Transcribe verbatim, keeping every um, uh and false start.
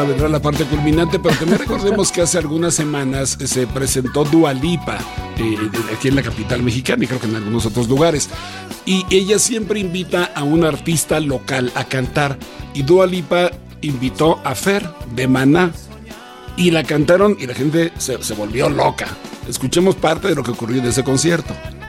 Vendrá la parte culminante, pero también recordemos que hace algunas semanas se presentó Dua Lipa eh, aquí en la capital mexicana y creo que en algunos otros lugares. Y ella siempre invita a un artista local a cantar. Y Dua Lipa invitó a Fer de Maná. Y la cantaron y la gente se, se volvió loca. Escuchemos parte de lo que ocurrió en ese concierto.